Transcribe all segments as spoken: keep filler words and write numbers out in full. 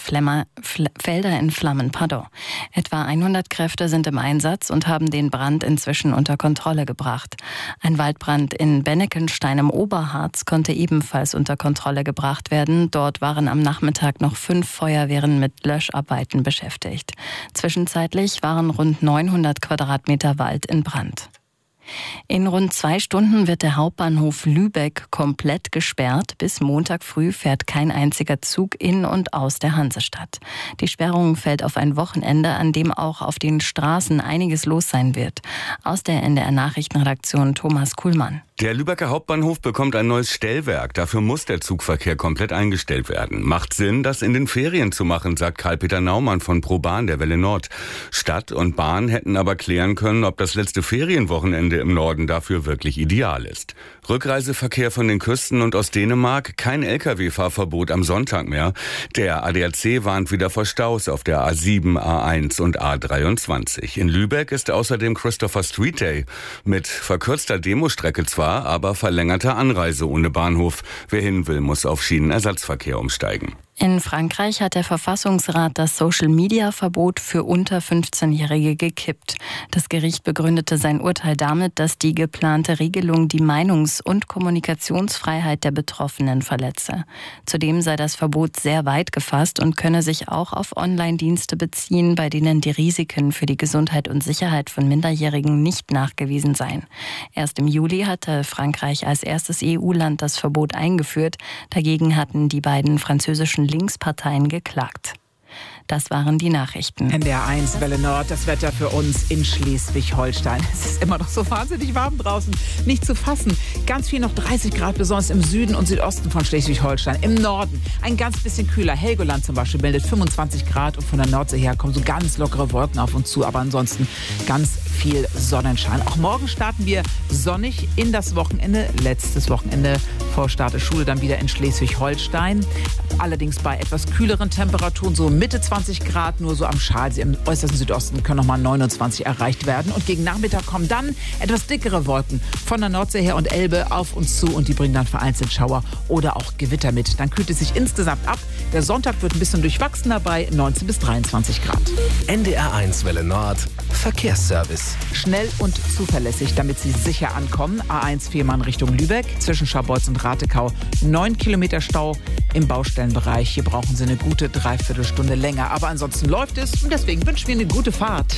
Flämmer, Fl- Felder in Flammen. Pardon. Etwa hundert Kräfte sind im Einsatz und haben den Brand inzwischen unter Kontrolle gebracht. Ein Waldbrand in Benneckenstein im Oberharz konnte ebenfalls unter Kontrolle gebracht werden. Dort waren am Nachmittag noch fünf Feuerwehren mit Löscharbeiten beschäftigt. Zwischenzeitlich waren rund neunhundert Quadratmeter Wald in Brand. In rund zwei Stunden wird der Hauptbahnhof Lübeck komplett gesperrt. Bis Montag früh fährt kein einziger Zug in und aus der Hansestadt. Die Sperrung fällt auf ein Wochenende, an dem auch auf den Straßen einiges los sein wird. Aus der N D R-Nachrichtenredaktion Thomas Kuhlmann. Der Lübecker Hauptbahnhof bekommt ein neues Stellwerk. Dafür muss der Zugverkehr komplett eingestellt werden. Macht Sinn, das in den Ferien zu machen, sagt Karl-Peter Naumann von ProBahn der Welle Nord. Stadt und Bahn hätten aber klären können, ob das letzte Ferienwochenende im Norden dafür wirklich ideal ist. Rückreiseverkehr von den Küsten und aus Dänemark, kein L K W-Fahrverbot am Sonntag mehr. Der A D A C warnt wieder vor Staus auf der A sieben, A eins und A dreiundzwanzig. In Lübeck ist außerdem Christopher Street Day mit verkürzter Demostrecke zwar, aber verlängerter Anreise ohne Bahnhof. Wer hin will, muss auf Schienenersatzverkehr umsteigen. In Frankreich hat der Verfassungsrat das Social-Media-Verbot für unter fünfzehnjährige gekippt. Das Gericht begründete sein Urteil damit, dass die geplante Regelung die Meinungs- und Kommunikationsfreiheit der Betroffenen verletze. Zudem sei das Verbot sehr weit gefasst und könne sich auch auf Online-Dienste beziehen, bei denen die Risiken für die Gesundheit und Sicherheit von Minderjährigen nicht nachgewiesen seien. Erst im Juli hatte Frankreich als erstes E U-Land das Verbot eingeführt. Dagegen hatten die beiden französischen Linksparteien geklagt. Das waren die Nachrichten. N D R eins Welle Nord, das Wetter für uns in Schleswig-Holstein. Es ist immer noch so wahnsinnig warm draußen, nicht zu fassen. Ganz viel noch dreißig Grad, besonders im Süden und Südosten von Schleswig-Holstein. Im Norden ein ganz bisschen kühler. Helgoland zum Beispiel meldet fünfundzwanzig Grad und von der Nordsee her kommen so ganz lockere Wolken auf uns zu. Aber ansonsten ganz viel Sonnenschein. Auch morgen starten wir sonnig in das Wochenende. Letztes Wochenende vor Start der Schule dann wieder in Schleswig-Holstein. Allerdings bei etwas kühleren Temperaturen, so Mitte zwanzig Grad, nur so am Schalsee im äußersten Südosten können nochmal neunundzwanzig erreicht werden. Und gegen Nachmittag kommen dann etwas dickere Wolken von der Nordsee her und Elbe auf uns zu und die bringen dann vereinzelt Schauer oder auch Gewitter mit. Dann kühlt es sich insgesamt ab. Der Sonntag wird ein bisschen durchwachsen dabei, neunzehn bis dreiundzwanzig Grad. N D R eins Welle Nord, Verkehrsservice. Schnell und zuverlässig, damit Sie sicher ankommen. A eins Fehmarn Richtung Lübeck, zwischen Scharbeutz und Ratekau. Neun Kilometer Stau im Baustellenbereich. Hier brauchen Sie eine gute Dreiviertelstunde länger. Aber ansonsten läuft es und deswegen wünschen wir eine gute Fahrt.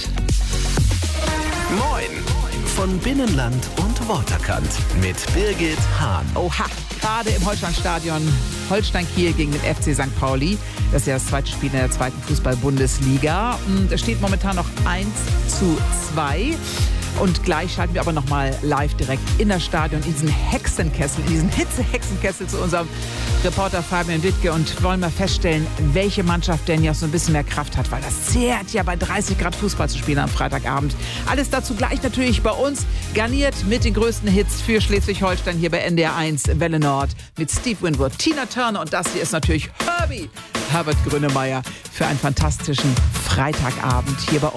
Moin von Binnenland und Waterkant mit Birgit Hahn. Oha, gerade im Holsteinstadion Holstein Kiel gegen den F C Sankt Pauli. Das ist ja das zweite Spiel in der zweiten Fußball-Bundesliga. Es steht momentan noch eins zu zwei. Und gleich schalten wir aber nochmal live direkt in das Stadion, in diesen Hexenkessel, in diesen Hitze-Hexenkessel zu unserem Reporter Fabian Wittke und wollen mal feststellen, welche Mannschaft denn ja so ein bisschen mehr Kraft hat, weil das zehrt ja bei dreißig Grad Fußball zu spielen am Freitagabend. Alles dazu gleich natürlich bei uns, garniert mit den größten Hits für Schleswig-Holstein hier bei N D R eins Welle Nord mit Steve Winwood, Tina Turner und das hier ist natürlich Herbie, Herbert Grönemeyer für einen fantastischen Freitagabend hier bei uns.